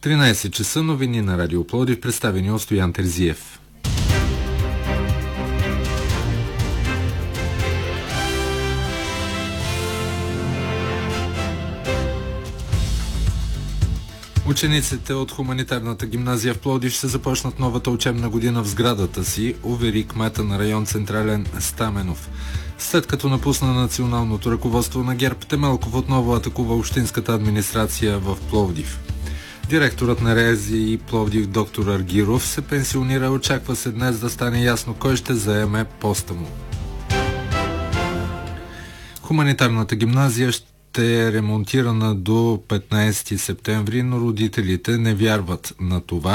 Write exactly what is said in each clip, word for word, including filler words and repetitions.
тринайсет часа, новини на Радио Пловдив, представени от Стоян Терзиев. Учениците от хуманитарната гимназия в Пловдив ще започнат новата учебна година в сградата си, увери кмета на район Централен Стаменов. След като напусна националното ръководство на ГЕРБ, Темелков отново атакува общинската администрация в Пловдив. Директорът на РЕЗИ и Пловдив доктор Аргиров се пенсионира. Очаква се днес да стане ясно кой ще заеме поста му. Хуманитарната гимназия ще е ремонтирана до петнайсети септември, но родителите не вярват на това.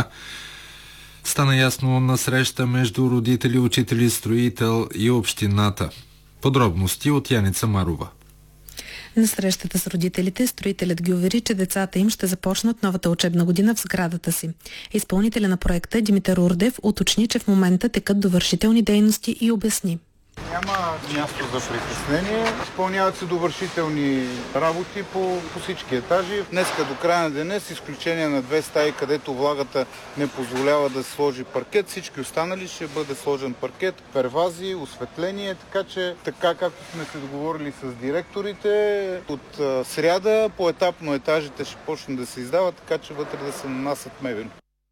Стана ясно на среща между родители, учители, строител и общината. Подробности от Яница Марова. На срещата с родителите, строителят ги увери, че децата им ще започнат новата учебна година в сградата си. Изпълнителя на проекта Димитър Урдев уточни, че в момента текат довършителни дейности и обясни. Няма място за притеснение. Изпълняват се довършителни работи по, по всички етажи. Днеска до края на деня, с изключение на две стаи, където влагата не позволява да се сложи паркет, всички останали ще бъде сложен паркет, первази, осветление, така че така както сме се договорили с директорите, от а, сряда поетапно етажите ще почнат да се издават, така че вътре да се нанасят мебели.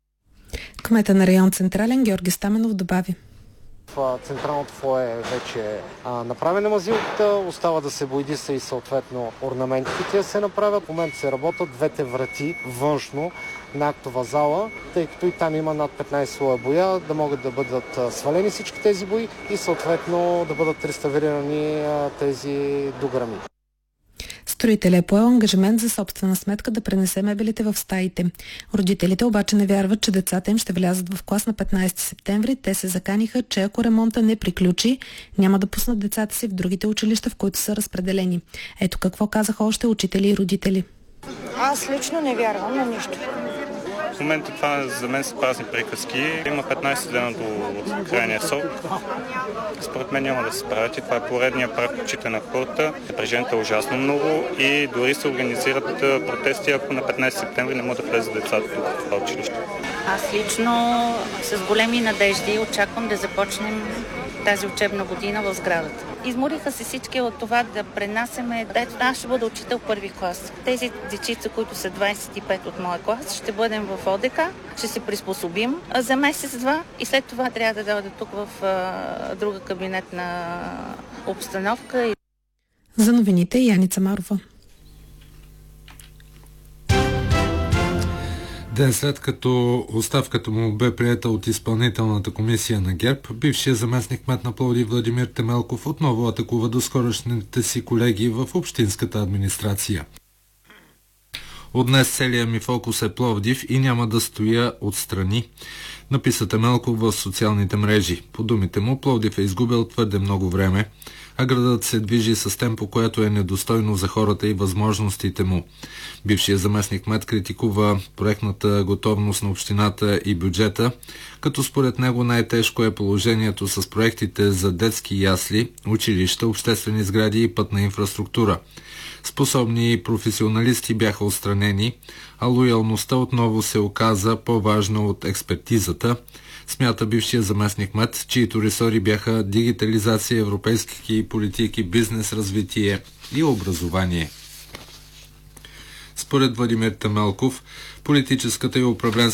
Кмета на район Централен Георги Стаменов добави: в централното фоайе вече е направена мазилката, остава да се боядиса и съответно орнаментите да се направят. В момента се работят двете врати външно на актова зала, тъй като и там има над петнайсет слоя боя, да могат да бъдат свалени всички тези бои и съответно да бъдат реставрирани тези дограми. Строителят е поел ангажимент за собствена сметка да пренесе мебелите в стаите. Родителите обаче не вярват, че децата им ще влязат в клас на петнайсети септември. Те се заканиха, че ако ремонта не приключи, няма да пуснат децата си в другите училища, в които са разпределени. Ето какво казаха още учители и родители. Аз лично не вярвам на нищо. В момента това за мен са празни приказки. Има петнайсет дена до крайния срок. Според мен няма да се справят и това е поредния прах в очите на хората. Напрежението е ужасно много и дори се организират протести, ако на петнайсети септември не могат да влезат децата в това училище. Аз лично с големи надежди очаквам да започнем тази учебна година в сградата. Измориха се всички от това да пренасеме. Ето, аз ще бъда учител първи клас. Тези дечица, които са двайсет и пет от моя клас, ще бъдем в ОДК, ще се приспособим за месец-два и след това трябва да дойда тук в а, друга кабинетна обстановка. За новините Яница Марова. Ден след като оставката му бе приета от изпълнителната комисия на ГЕРБ, бившият заместник-кмет на Пловдив Владимир Темелков отново атакува доскорошните си колеги в общинската администрация. От днес целият ми фокус е Пловдив и няма да стоя отстрани, написа Темелков в социалните мрежи. По думите му, Пловдив е изгубил твърде много време, а градът се движи с темпо, което е недостойно за хората и възможностите му. Бившият заместник-кмет критикува проектната готовност на общината и бюджета, като според него най-тежко е положението с проектите за детски ясли, училища, обществени сгради и пътна инфраструктура. Способни професионалисти бяха отстранени, а лоялността отново се оказа по-важна от експертизата, смята бившия заместник-кмет, чието ресори бяха дигитализация, европейски политики, бизнес, развитие и образование. Според Владимир Темелков, политическата и управленска